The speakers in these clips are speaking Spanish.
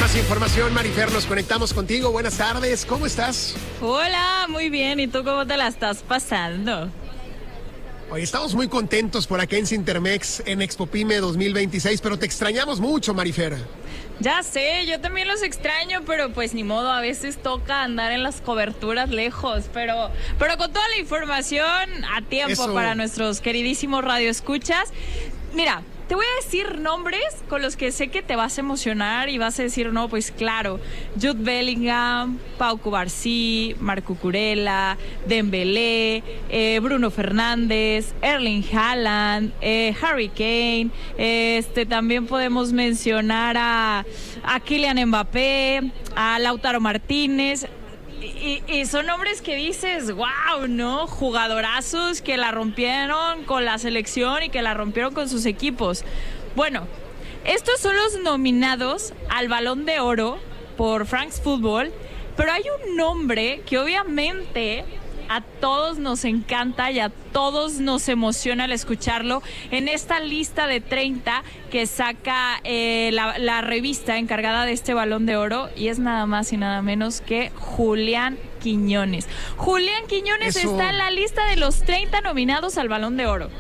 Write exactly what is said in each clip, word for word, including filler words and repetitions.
más información, Marifer, nos conectamos contigo. Buenas tardes, ¿cómo estás? Hola, muy bien. ¿Y tú cómo te la estás pasando? Hoy estamos muy contentos por acá en Cintermex, en Expo Pyme dos mil veintiséis, pero te extrañamos mucho, Marifer. Ya sé, yo también los extraño, pero pues ni modo, a veces toca andar en las coberturas lejos, pero, pero con toda la información a tiempo Eso. Para nuestros queridísimos radioescuchas. Mira, te voy a decir nombres con los que sé que te vas a emocionar y vas a decir, no, pues claro, Jude Bellingham, Pau Cubarsí, Marco Cucurella, Dembélé, eh, Bruno Fernández, Erling Haaland, eh, Harry Kane, eh, este, también podemos mencionar a, a Kylian Mbappé, a Lautaro Martínez. Y, y son nombres que dices, wow, ¿no? Jugadorazos que la rompieron con la selección y que la rompieron con sus equipos. Bueno, estos son los nominados al Balón de Oro por France Football, pero hay un nombre que obviamente a todos nos encanta y a todos nos emociona al escucharlo en esta lista de treinta que saca eh, la, la revista encargada de este Balón de Oro, y es nada más y nada menos que Julián Quiñones. Julián Quiñones Eso. Está en la lista de los treinta nominados al Balón de Oro.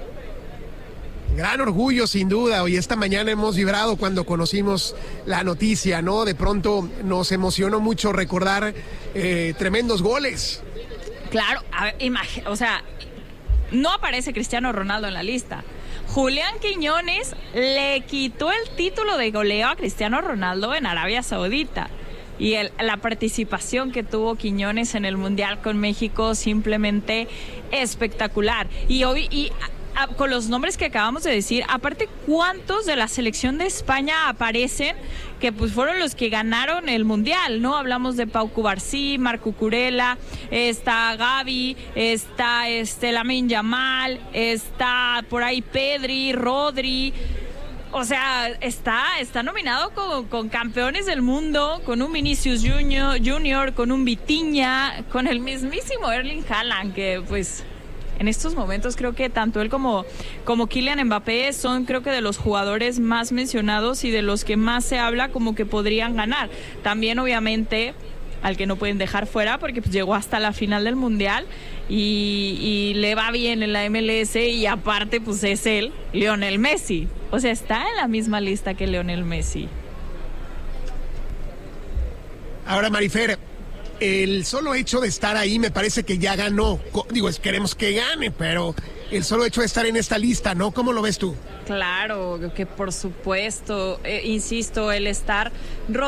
Gran orgullo, sin duda. Hoy esta mañana hemos vibrado cuando conocimos la noticia, ¿no? De pronto nos emocionó mucho recordar eh, tremendos goles. Claro, a ver, imag- o sea, no aparece Cristiano Ronaldo en la lista. Julián Quiñones le quitó el título de goleo a Cristiano Ronaldo en Arabia Saudita. Y el, la participación que tuvo Quiñones en el Mundial con México, simplemente espectacular. Y hoy, y a, a, con los nombres que acabamos de decir, aparte, ¿cuántos de la selección de España aparecen que pues fueron los que ganaron el Mundial, ¿no? Hablamos de Pau Cubarsí, Marco Cucurella, está Gavi, está este Lamine Yamal, está por ahí Pedri, Rodri. O sea, está, está nominado con, con campeones del mundo, con un Vinicius Junior, Junior, con un Vitinha, con el mismísimo Erling Haaland, que pues en estos momentos creo que tanto él como, como Kylian Mbappé son, creo que, de los jugadores más mencionados y de los que más se habla como que podrían ganar. También, obviamente, al que no pueden dejar fuera porque pues llegó hasta la final del Mundial y, y le va bien en la M L S, y aparte pues es él, Lionel Messi. O sea, está en la misma lista que Lionel Messi. Ahora, Marifer, el solo hecho de estar ahí me parece que ya ganó. Digo, es, queremos que gane, pero el solo hecho de estar en esta lista, ¿no? ¿Cómo lo ves tú? Claro, que por supuesto, eh, insisto, el estar